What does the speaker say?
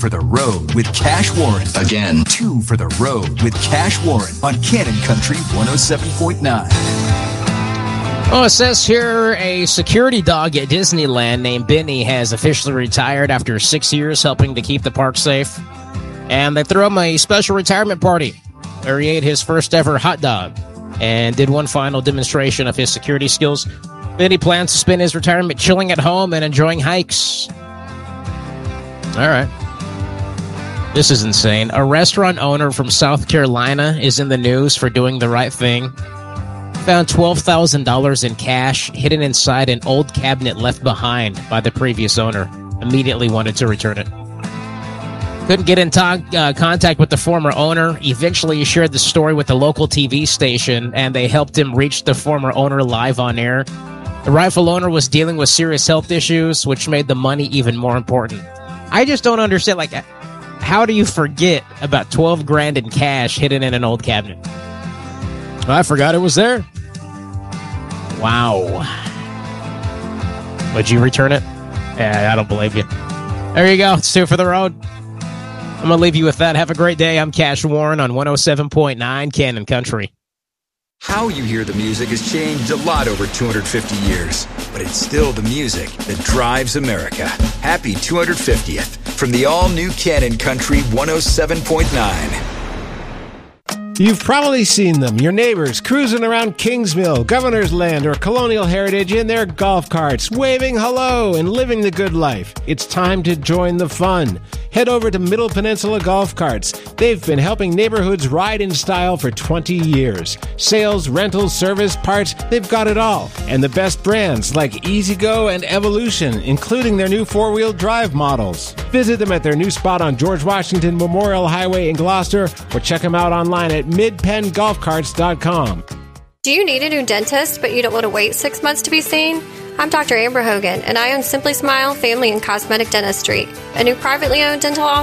for the road with Cash Warren. Again, 2 for the road with Cash Warren on Cannon Country 107.9. Oh, it says here a security dog at Disneyland named Benny has officially retired after 6 years helping to keep the park safe. And they threw him a special retirement party where he ate his first ever hot dog and did one final demonstration of his security skills. Benny plans to spend his retirement chilling at home and enjoying hikes. All right. This is insane. A restaurant owner from South Carolina is in the news for doing the right thing. Found $12,000 in cash hidden inside an old cabinet left behind by the previous owner. Immediately wanted to return it. Couldn't get in contact with the former owner. Eventually, he shared the story with the local TV station, and they helped him reach the former owner live on air. The rightful owner was dealing with serious health issues, which made the money even more important. I just don't understand, like, how do you forget about $12,000 in cash hidden in an old cabinet? I forgot it was there. Wow. Would you return it? Yeah, I don't believe you. There you go. It's 2 for the road. I'm going to leave you with that. Have a great day. I'm Cash Warren on 107.9 Cannon Country. How you hear the music has changed a lot over 250 years, but it's still the music that drives America. Happy 250th from the all-new Cannon Country 107.9. You've probably seen them, your neighbors, cruising around Kingsmill, Governor's Land, or Colonial Heritage in their golf carts, waving hello and living the good life. It's time to join the fun. Head over to Middle Peninsula Golf Carts. They've been helping neighborhoods ride in style for 20 years. Sales, rentals, service, parts, they've got it all. And the best brands like E-Z-GO and Evolution, including their new 4-wheel drive models. Visit them at their new spot on George Washington Memorial Highway in Gloucester, or check them out online at midpengolfcarts.com. Do you need a new dentist, but you don't want to wait 6 months to be seen? I'm Dr. Amber Hogan, and I own Simply Smile Family and Cosmetic Dentistry, a new privately owned dental office